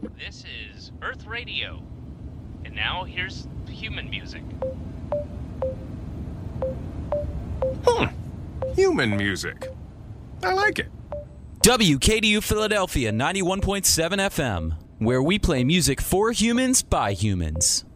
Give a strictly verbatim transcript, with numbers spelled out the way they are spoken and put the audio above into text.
This is Earth Radio. And now here's human music. Hmm. Human music. I like it. W K D U Philadelphia ninety-one point seven F M, where we play music for humans by humans.